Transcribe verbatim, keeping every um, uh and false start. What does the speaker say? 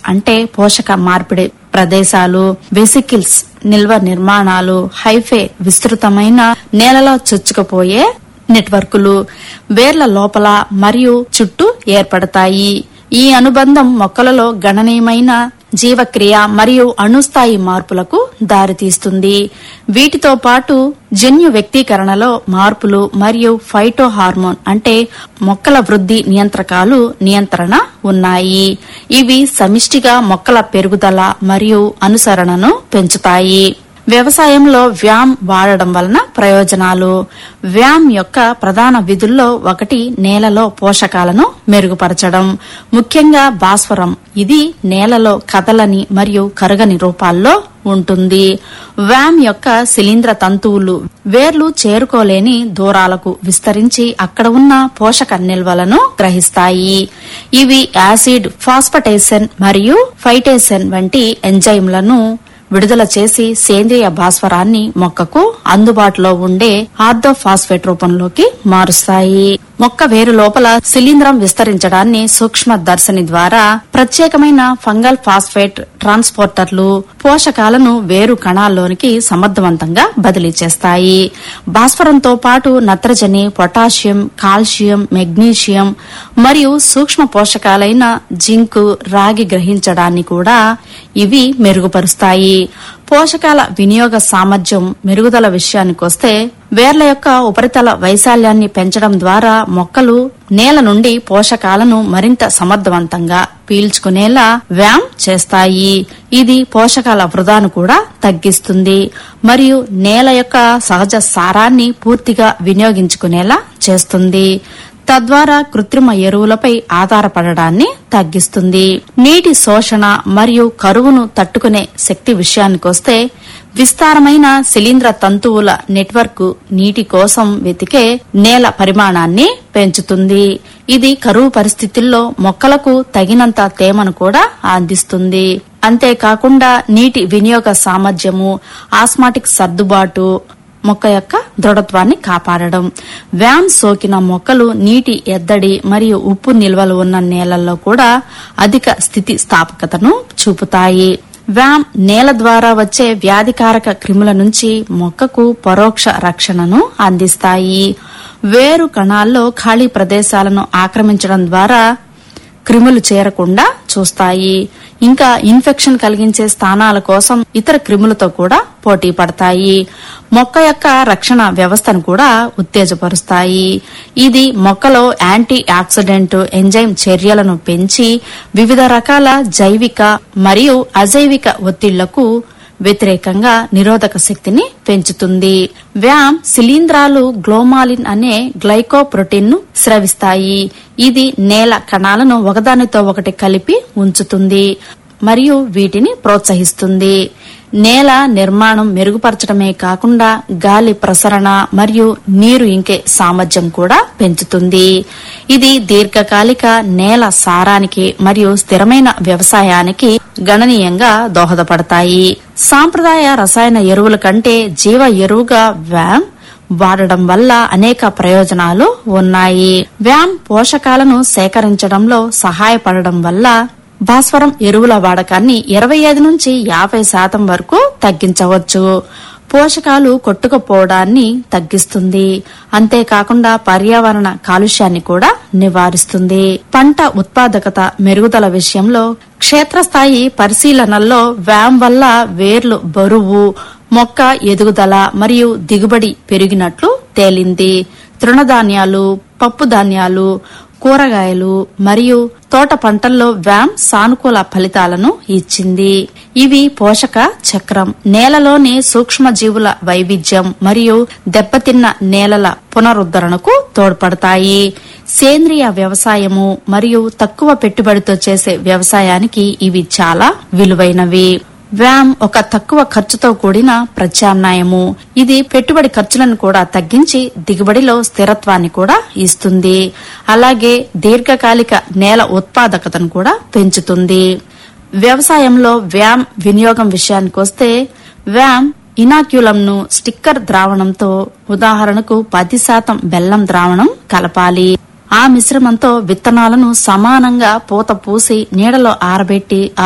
అంటే పోషక మార్పిడి ప్రదేశాలు, వెసికిల్స్ నిల్వ నిర్మాణాలు, హైఫే విస్తృతమైన నేలలో చొచ్చుకుపోయే నెట్వర్కులు వేర్ల లోపల మరియు చుట్టూ ఏర్పడతాయి. ఈ అనుబంధం మొక్కలలో గణనీయమైన జీవక్రియ మరియు అణుస్థాయి మార్పులకు దారితీస్తుంది. వీటితో పాటు జన్యు వ్యక్తీకరణలో మార్పులు మరియు ఫైటో హార్మోన్ అంటే మొక్కల వృద్ధి నియంత్రకాలు నియంత్రణ ఉన్నాయి. ఇవి సమిష్టిగా మొక్కల పెరుగుదల మరియు అనుసరణను పెంచుతాయి. వ్యవసాయంలో వ్యామ్ వాడడం వలన ప్రయోజనాలు. వ్యామ్ యొక్క ప్రధాన విధుల్లో ఒకటి నేలలో పోషకాలను మెరుగుపరచడం, ముఖ్యంగా భాస్వరం. ఇది నేలలో కదలని మరియు కరగని రూపాల్లో ఉంటుంది. వ్యామ్ యొక్క శిలీంద్ర తంతువులు వేర్లు చేరుకోలేని దూరాలకు విస్తరించి అక్కడ ఉన్న పోషక నిల్వలను గ్రహిస్తాయి. ఇవి యాసిడ్ ఫాస్ఫటేషన్ మరియు ఫైటేషన్ వంటి ఎంజైమ్లను విడుదల చేసి సేంద్రియ భాస్వరాన్ని మొక్కకు అందుబాటులో ఉండే ఆర్థోఫాస్ఫేట్ రూపంలోకి మారుస్తాయి. మొక్క వేరు లోపల శిలీంధ్రం విస్తరించడాన్ని సూక్ష్మ దర్శని ద్వారా ప్రత్యేకమైన ఫంగల్ ఫాస్ఫేట్ ట్రాన్స్పోర్టర్లు పోషకాలను వేరు కణాల్లోనికి సమర్థవంతంగా బదిలీ చేస్తాయి. భాస్వరంతో పాటు నత్రజని, పొటాషియం, కాల్షియం, మెగ్నీషియం మరియు సూక్ష్మ పోషకాలైన జింక్, రాగి గ్రహించడాన్ని కూడా ఇవి మెరుగుపరుస్తాయి. పోషకాల వినియోగ సామర్థ్యం మెరుగుదల విషయానికొస్తే వేర్ల యొక్క ఉపరితల వైశాల్యాన్ని పెంచడం ద్వారా మొక్కలు నేల నుండి పోషకాలను మరింత సమర్థవంతంగా పీల్చుకునేలా వ్యామ్ చేస్తాయి. ఇది పోషకాల వృధాను కూడా తగ్గిస్తుంది మరియు నేల యొక్క సహజ సారాన్ని పూర్తిగా వినియోగించుకునేలా చేస్తుంది. తద్వారా కృత్రిమ ఎరువులపై ఆధారపడడాన్ని తగ్గిస్తుంది. నీటి శోషణ మరియు కరువును తట్టుకునే శక్తి విషయానికొస్తే విస్తారమైన శిలీంద్ర తంతువుల నెట్వర్క్ నీటి కోసం వెతికే నేల పరిమాణాన్ని పెంచుతుంది. ఇది కరువు పరిస్థితుల్లో మొక్కలకు తగినంత తేమను కూడా అందిస్తుంది. అంతేకాకుండా నీటి వినియోగ సామర్థ్యము, ఆస్మాటిక్ సర్దుబాటు, మొక్క యొక్క దృఢత్వాన్ని కాపాడడం. వ్యామ్ సోకిన మొక్కలు నీటి ఎద్దడి మరియు ఉప్పు నిల్వలు ఉన్న నేలల్లో కూడా అధిక స్థితి స్థాపకతను చూపుతాయి. వ్యామ్ నేల ద్వారా వచ్చే వ్యాధికారక క్రిముల నుంచి మొక్కకు పరోక్ష రక్షణను అందిస్తాయి. వేరు కణాల్లో ఖాళీ ప్రదేశాలను ఆక్రమించడం ద్వారా క్రిములు చేరకుండా చూస్తాయి. ఇంకా ఇన్ఫెక్షన్ కలిగించే స్థానాల కోసం ఇతర క్రిములతో కూడా పోటీ పడతాయి. మొక్క యొక్క రక్షణ వ్యవస్థను కూడా ఉత్తేజపరుస్తాయి. ఇది మొక్కలో యాంటీ ఆక్సిడెంట్ ఎంజైమ్ చర్యలను పెంచి వివిధ రకాల జైవిక మరియు అజైవిక ఒత్తిళ్లకు వ్యతిరేకంగా నిరోధక శక్తిని పెంచుతుంది. వ్యామ్ శిలీంధ్రాలు గ్లోమాలిన్ అనే గ్లైకోప్రోటీన్ ను స్రవిస్తాయి. ఇది నేల కణాలను ఒకదానితో ఒకటి కలిపి ఉంచుతుంది మరియు వీటిని ప్రోత్సహిస్తుంది. నేల నిర్మాణం మెరుగుపరచడమే కాకుండా గాలి ప్రసరణ మరియు నీరు ఇంకే సామర్థ్యం కూడా పెంచుతుంది. ఇది దీర్ఘకాలిక నేల సారానికి మరియు స్థిరమైన వ్యవసాయానికి గణనీయంగా దోహదపడతాయి. సాంప్రదాయ రసాయన ఎరువుల కంటే జీవ ఎరువుగా వ్యామ్ వాడడం వల్ల అనేక ప్రయోజనాలు ఉన్నాయి. వ్యామ్ పోషకాలను సేకరించడంలో సహాయపడడం వల్ల భాస్వరం ఎరువుల వాడకాన్ని ఇరవై ఐదు నుంచి యాభై శాతం వరకు తగ్గించవచ్చు. పోషకాలు కొట్టుకుపోవడాన్ని తగ్గిస్తుంది. అంతేకాకుండా పర్యావరణ కాలుష్యాన్ని కూడా నివారిస్తుంది. పంట ఉత్పాదకత మెరుగుదల విషయంలో క్షేత్రస్థాయి పరిశీలనల్లో వ్యామ్ వల్ల వేర్లు బరువు, మొక్క ఎదుగుదల మరియు దిగుబడి పెరిగినట్లు తేలింది. తృణధాన్యాలు, పప్పు ధాన్యాలు, కూరగాయలు మరియు తోట పంటల్లో వ్యామ్ సానుకూల ఫలితాలను ఇచ్చింది. ఇవి పోషక చక్రం, నేలలోని సూక్ష్మజీవుల వైవిధ్యం మరియు దెబ్బతిన్న నేలల పునరుద్ధరణకు తోడ్పడతాయి. సేంద్రియ వ్యవసాయము మరియు తక్కువ పెట్టుబడితో చేసే వ్యవసాయానికి ఇవి చాలా విలువైనవి. వ్యామ్ ఒక తక్కువ ఖర్చుతో కూడిన ప్రత్యామ్నాయము. ఇది పెట్టుబడి ఖర్చులను కూడా తగ్గించి దిగుబడిలో స్థిరత్వాన్ని కూడా ఇస్తుంది. అలాగే దీర్ఘకాలిక నేల ఉత్పాదకతను కూడా పెంచుతుంది. వ్యవసాయంలో వ్యామ్ వినియోగం విషయానికొస్తే వ్యామ్ ఇనాక్యులంను స్టిక్కర్ ద్రావణంతో ఉదాహరణకు పది శాతం బెల్లం ద్రావణం కలపాలి. ఆ మిశ్రమంతో విత్తనాలను సమానంగా పూత పూసి నీడలో ఆరబెట్టి